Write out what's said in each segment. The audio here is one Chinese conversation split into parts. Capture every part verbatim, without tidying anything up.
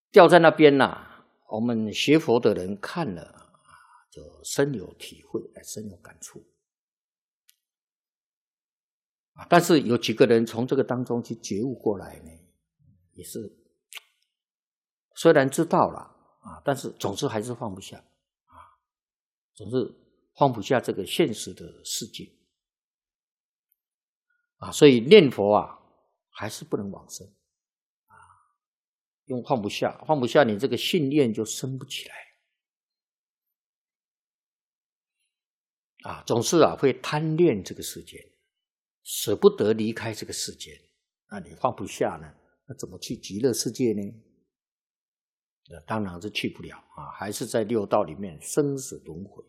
掉在那边呐，我们学佛的人看了就深有体会，深有感触。但是有几个人从这个当中去觉悟过来呢，也是虽然知道了啊，但是总是还是放不下啊，总是放不下这个现实的世界啊，所以念佛啊，还是不能往生啊，用放不下，放不下，你这个信念就升不起来啊，总是啊会贪恋这个世界，舍不得离开这个世界，那你放不下呢？那怎么去极乐世界呢？当然是去不了啊，还是在六道里面生死轮回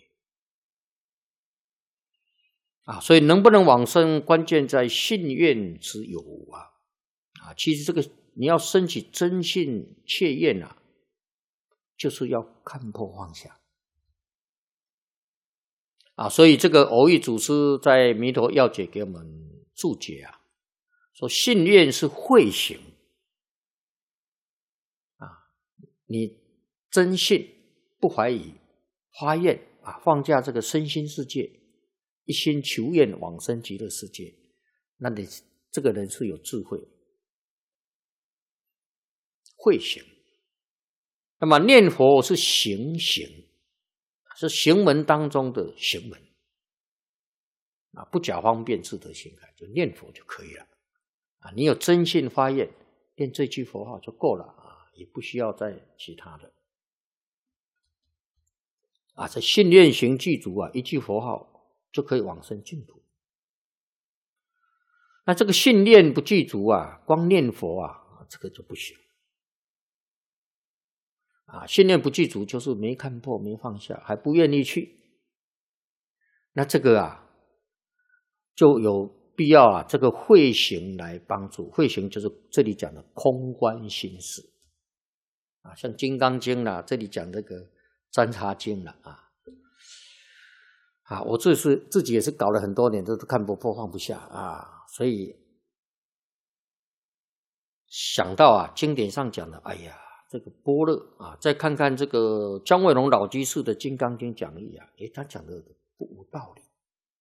啊。所以能不能往生，关键在信愿之有啊啊。其实这个你要升起真信切愿啊，就是要看破放下啊。所以这个偶益祖师在《弥陀要解》给我们注解啊，说信愿是慧行啊，你真信不怀疑，发愿啊，放下这个身心世界，一心求愿往生极乐世界，那你这个人是有智慧，慧行。那么念佛是行行，是行门当中的行门啊，不假方便自得心开，就念佛就可以了啊。你有真信发愿，念这句佛号就够了啊，也不需要再其他的啊。这信愿行具足啊，一句佛号就可以往生净土。那这个信念不具足啊，光念佛啊，这个就不行啊。信念不具足，就是没看破，没放下，还不愿意去。那这个啊，就有必要啊，这个慧行来帮助。慧行就是这里讲的空观心事啊，像《金刚经》啦，这里讲这个《占察经》啦啊。啊，我这是自己也是搞了很多年，都看不破放不下啊，所以想到啊，经典上讲的，哎呀，这个般若啊，再看看这个姜维龙老居士的《金刚经》讲义啊，诶，他讲的不无道理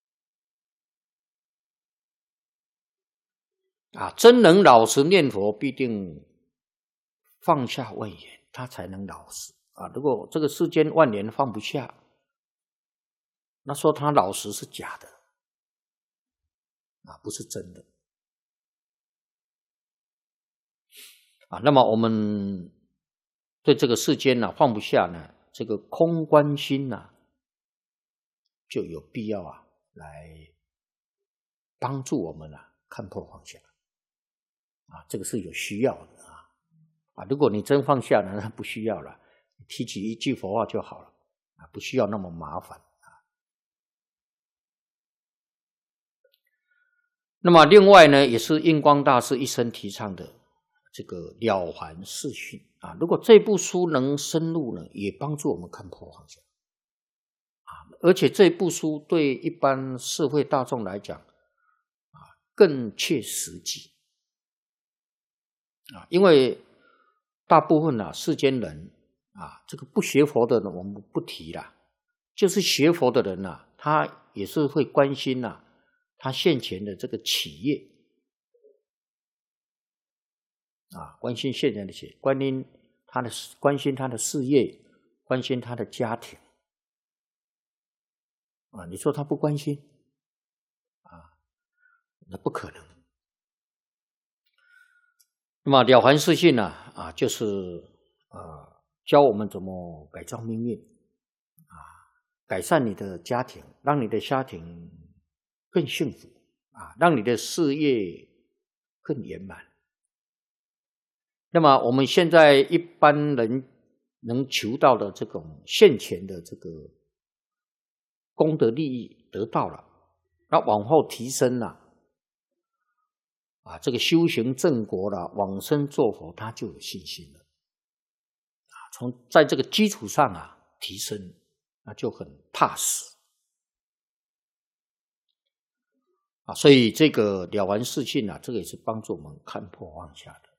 啊，真能老实念佛，必定放下妄言，他才能老实啊。如果这个世间万年放不下，那说他老实是假的啊，不是真的啊。那么我们对这个世间呢放不下呢，这个空观心呢，就有必要啊来帮助我们啊看破放下啊，这个是有需要的啊啊。如果你真放下了，那不需要了，提起一句佛号就好了啊，不需要那么麻烦。那么另外呢，也是印光大师一生提倡的这个了凡四训啊。如果这部书能深入呢，也帮助我们看破放下啊。而且这部书对一般社会大众来讲啊，更切实际啊。因为大部分啊世间人啊，这个不学佛的人我们不提啦，就是学佛的人啊，他也是会关心啊他现前的这个企业啊，关心现前的企业，关心他的关心他的事业，关心他的家庭啊。你说他不关心啊，那不可能。那么了凡四训呢啊，就是啊教我们怎么改造命运啊，改善你的家庭，让你的家庭更幸福啊，让你的事业更圆满。那么我们现在一般人能求到的这种现前的这个功德利益得到了，那往后提升了啊，这个修行正果了，往生做佛，他就有信心了啊。从在这个基础上啊提升，那就很踏实。啊，所以这个了凡四训啊，这个也是帮助我们看破放下的。